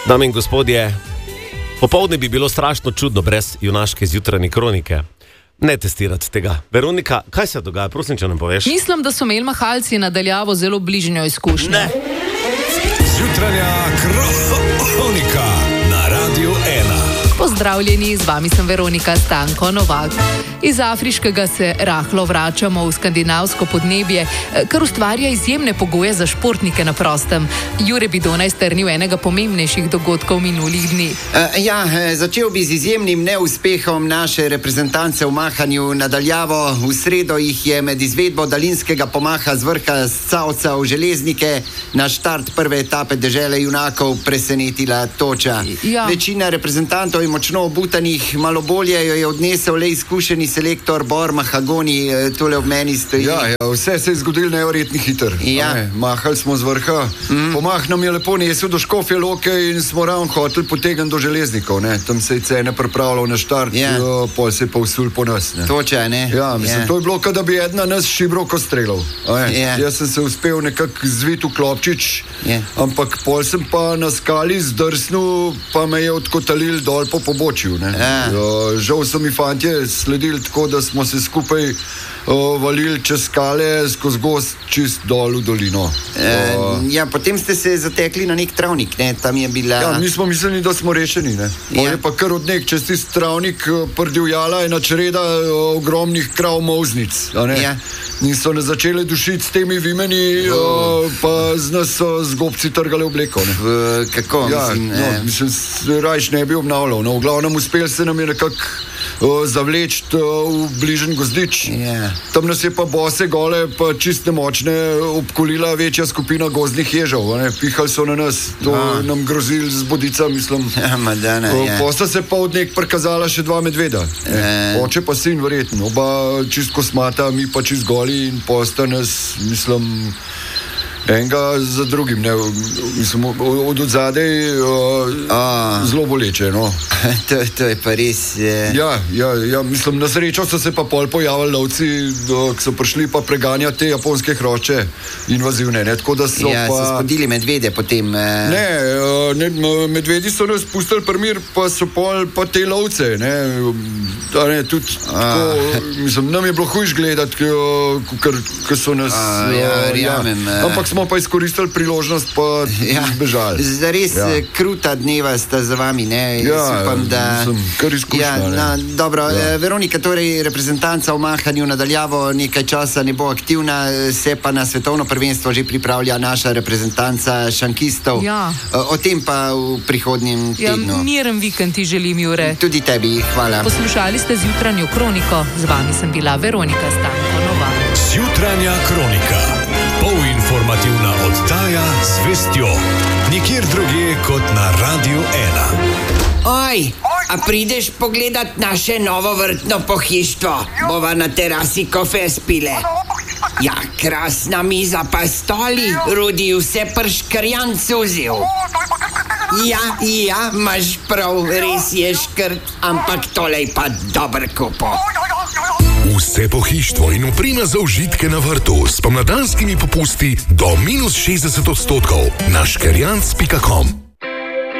Dame in gospodje, popoldne bi bilo strašno čudno brez junaške zjutrajne kronike. Ne testirati tega. Veronika, kaj se dogaja? Prosim, če nam poveš. Mislim, da so imeli mahalci nadaljavo zelo bližnjo izkušnjo. Ne. Zjutranja kronika na Radiu 1. Pozdravljeni, z vami sem Veronika Stanko Novak. Iz afriškega se rahlo vračamo v skandinavsko podnebje, kar ustvarja izjemne pogoje za športnike na prostem. Jure Bidona je strnil enega pomembnejših dogodkov minulih dni. Začel bi z izjemnim neuspehom naše reprezentance v mahanju nadaljavo. V sredo jih je med izvedbo daljinskega pomaha z vrha Scavca v Železnike na štart prve etape dežele junakov presenetila toča. Ja. Večina reprezentantov je močno obutanih, malo bolje jo je odnesel le izkušeni selektor Bor Mahagoni, tole ob meni stoji. Vse se je zgodilo neverjetno hitro. Mahali smo z vrha, pomah nam je lepo nesel do Škofje Loke in smo ravno hoteli potegniti do Železnikov. Tam se je cene pripravljal na štart, pol se je pa vsul po nas. Toča, ne? To je bilo, kot da bi ena nas šibroko streljal. Jaz sem se uspel nekako zvit v klopčič, ampak pol sem pa na skali zdrsnil, pa me je odkotalil dol po pobočju. Žal so mi fantje sledili tako, da smo se skupaj valili čez skale, skozi gozd, čist dol v dolino. Potem ste se zatekli na nek travnik, ne? Tam je bila... mi smo mislili, da smo rešeni, ne? Je pa kar od nek čez tisti travnik prdivjala ena čreda ogromnih krav molznic, in so nas začeli dušiti s temi vimeni, pa z nas so z gobci trgali obleko, ne? Kako? Mislim, rajš ne bi obnavljal. V glavnem uspel se nam je nekako zavleči v bližen gozdič. Tam nas je pa bose gole, pa čist nemočne obkolila večja skupina gozdnih ježov. Pihali so na nas, to nam grozili z bodica, mislim. Posta se pa od nek prikazala še dva medveda. Oče pa sin verjetno, oba čist kosmata, mi pa čist goli in posta nas, mislim, enega za drugim, ne, mislim, od odzadej zelo boleče, no. To je pa res... mislim, na srečo so se pa pol pojavili lovci, ki so prišli pa preganjati te japonske hrošče invazivne, ne, tako da so so spodili medvede potem... medvedi so nas pustili primir, pa so pol pa te lovce, ne, tudi tako, mislim, nam je bilo hujš gledati, ker so nas... Ampak smo pa izkoristili priložnost, pa zbežali. Zares kruta dneva sta za vami, ne? Kar izkušnja. Dobro, Veronika, torej reprezentanca v mahanju nadaljavo nekaj časa ne bo aktivna, se pa na svetovno prvenstvo že pripravlja naša reprezentanca šankistov. O tem pa v prihodnjem tednu. Miren vikend ti želim, Jure. Tudi tebi, hvala. Poslušali ste Zjutranjo kroniko, z vami sem bila Veronika Stanko Novak. Zjutranja kronika. Polinformativna oddaja z vestjo. Nikjer drugje kot na Radiu 1. Oj, a prideš pogledat naše novo vrtno pohištvo? Bova na terasi kofe spile. Ja, krasna miza pa stoli, Rudi vse prškrjan cuzil. Ja, imaš prav, res je škrt, ampak tole je pa dober kupo. Vse pohištvo in oprema za užitke na vrtu s pomladanskimi popusti do -60% na škerjanc.com.